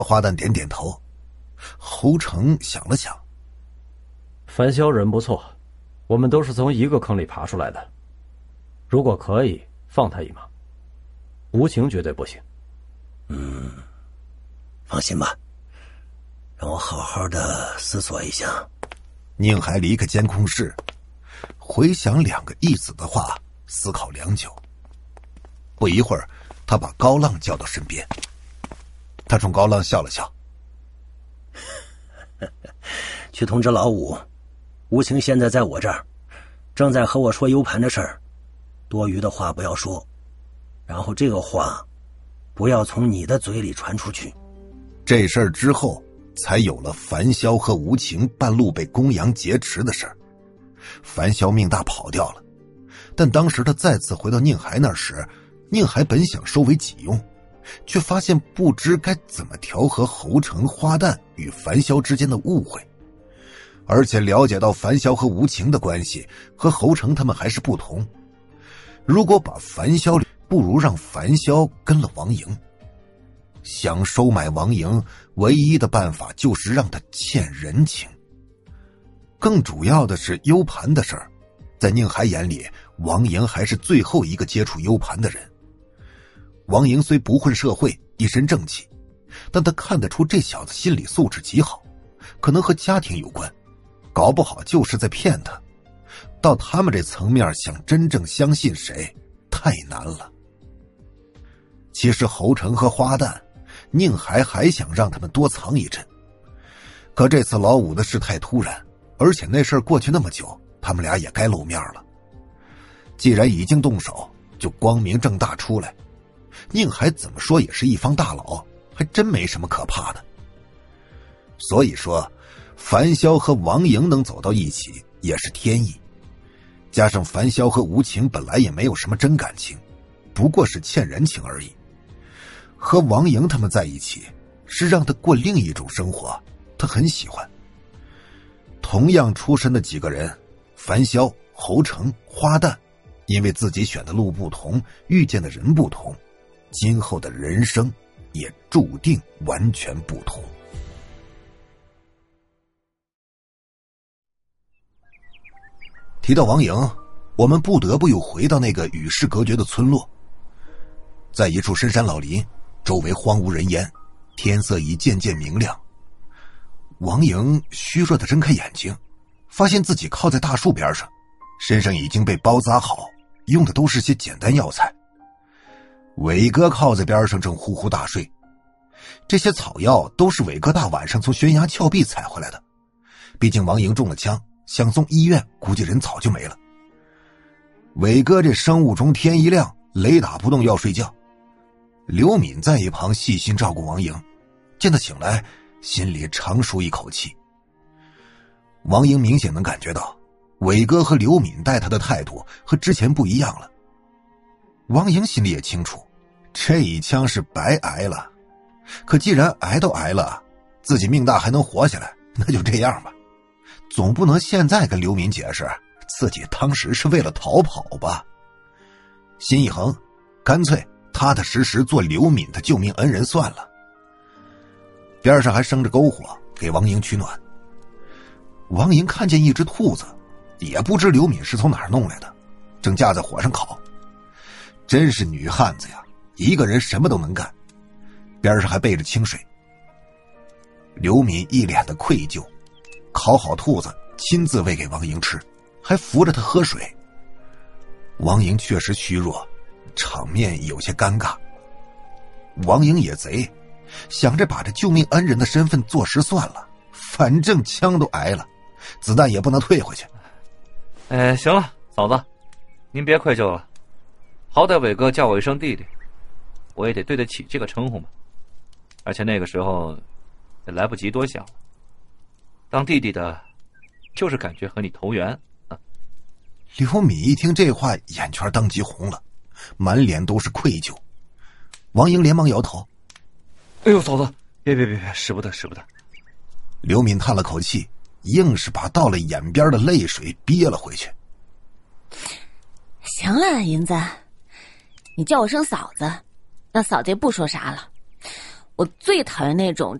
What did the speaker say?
花旦点点头。侯成想了想， 樊潇人不错，我们都是从一个坑里爬出来的，如果可以放他一马，无情绝对不行。 放心吧，让我好好的思索一下。 宁海离开监控室，回想两个义子的话，思考良久。不一会儿，他把高浪叫到身边。他冲高浪笑了笑， 去通知老五，吴情现在在我这儿，正在和我说 U 盘的事儿，多余的话不要说，然后这个话不要从你的嘴里传出去。 这事儿之后才有了樊潇和吴情半路被公羊劫持的事儿。樊潇命大跑掉了，但当时他再次回到宁海那时，宁海本想收为己用，却发现不知该怎么调和侯成、花旦与樊潇之间的误会，而且了解到樊潇和吴情的关系和侯成他们还是不同。如果把樊潇，不如让樊潇跟了王莹。想收买王莹，唯一的办法就是让他欠人情。更主要的是 U 盘的事儿，在宁海眼里，王莹还是最后一个接触 U 盘的人。王莹虽不混社会，一身正气，但他看得出这小子心理素质极好，可能和家庭有关，搞不好就是在骗他。到他们这层面，想真正相信谁，太难了。其实侯成和花旦，宁海还想让他们多藏一阵，可这次老五的事太突然，而且那事儿过去那么久，他们俩也该露面了。既然已经动手，就光明正大出来。宁海怎么说也是一方大佬，还真没什么可怕的。所以说，樊潇和王莹能走到一起也是天意。加上樊潇和吴情本来也没有什么真感情，不过是欠人情而已。和王莹他们在一起，是让他过另一种生活，他很喜欢。同样出身的几个人，樊潇、侯成、花旦，因为自己选的路不同，遇见的人不同，今后的人生也注定完全不同。提到王莹，我们不得不又回到那个与世隔绝的村落。在一处深山老林，周围荒无人烟，天色已渐渐明亮。王莹虚弱地睁开眼睛，发现自己靠在大树边上，身上已经被包扎好，用的都是些简单药材。伟哥靠在边上正呼呼大睡，这些草药都是伟哥大晚上从悬崖峭壁采回来的，毕竟王莹中了枪，想送医院估计人早就没了。伟哥这生物钟天一亮，雷打不动要睡觉。刘敏在一旁细心照顾王莹，见他醒来，心里长舒一口气。王莹明显能感觉到伟哥和刘敏待他的态度和之前不一样了。王莹心里也清楚，这一枪是白挨了，可既然挨都挨了，自己命大还能活下来，那就这样吧，总不能现在跟刘敏解释自己当时是为了逃跑吧。心一横，干脆踏踏实实做刘敏的救命恩人算了。边上还生着篝火，给王莹取暖。王莹看见一只兔子，也不知刘敏是从哪儿弄来的，正架在火上烤。真是女汉子呀，一个人什么都能干。边上还备着清水。刘敏一脸的愧疚，烤好兔子亲自喂给王莹吃，还扶着她喝水。王莹确实虚弱，场面有些尴尬。王莹也贼，想着把这救命恩人的身份坐实算了，反正枪都挨了，子弹也不能退回去。 行了，嫂子，您别愧疚了，好歹伟哥叫我一声弟弟，我也得对得起这个称呼嘛。而且那个时候也来不及多想了，当弟弟的就是感觉和你投缘啊。 刘敏一听这话，眼圈当即红了，满脸都是愧疚。王莹连忙摇头： 哎呦，嫂子，别，使不得。 刘敏叹了口气，硬是把到了眼边的泪水憋了回去。 行了，银子，你叫我声嫂子，那嫂子也不说啥了。 我最讨厌那种